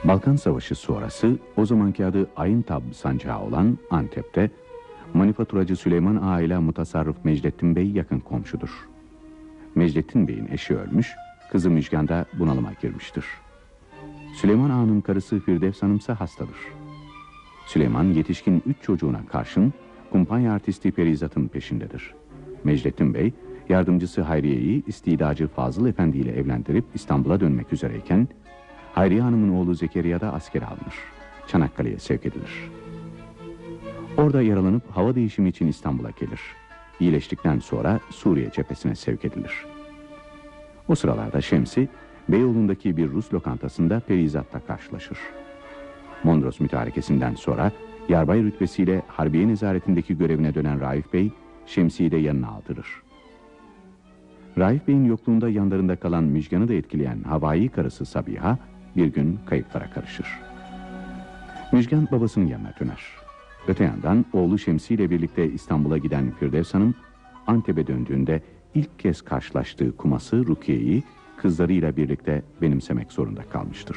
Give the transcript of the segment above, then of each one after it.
Balkan Savaşı sonrası o zamanki adı Aintab sancağı olan Antep'te manifaturacı Süleyman Ağa ile mutasarrıf Mecdettin Bey yakın komşudur. Mecdettin Bey'in eşi ölmüş, kızı Müjgan da bunalıma girmiştir. Süleyman Ağa'nın karısı Firdevs Hanım ise hastadır. Süleyman yetişkin 3 çocuğuna karşın kumpanya artisti Perizat'ın peşindedir. Mecdettin Bey, yardımcısı Hayriye'yi istidacı Fazıl Efendi ile evlendirip İstanbul'a dönmek üzereyken, Hayriye Hanım'ın oğlu Zekeriya da askere alınır. Çanakkale'ye sevk edilir. Orada yaralanıp hava değişimi için İstanbul'a gelir. İyileştikten sonra Suriye cephesine sevk edilir. O sıralarda Şemsi, Beyoğlu'ndaki bir Rus lokantasında Perizat'la karşılaşır. Mondros mütarekesinden sonra yarbay rütbesiyle Harbiye nezaretindeki görevine dönen Raif Bey, Şemsi'yi de yanına aldırır. Raif Bey'in yokluğunda yanlarında kalan Müjgan'ı da etkileyen havai karısı Sabiha, bir gün kayıplara karışır. Müjgan babasının yanına döner. Öte yandan oğlu Şemsi ile birlikte İstanbul'a giden Firdevs Hanım, Antep'e döndüğünde ilk kez karşılaştığı kuması Rukiye'yi kızlarıyla birlikte benimsemek zorunda kalmıştır.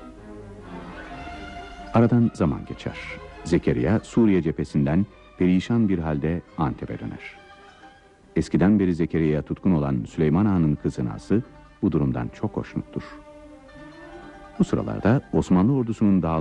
Aradan zaman geçer. Zekeriya Suriye cephesinden perişan bir halde Antep'e döner. Eskiden beri Zekeriya'ya tutkun olan Süleyman Ağa'nın kızı Nazlı bu durumdan çok hoşnuttur. Bu sıralarda Osmanlı ordusunun dağılmasıyla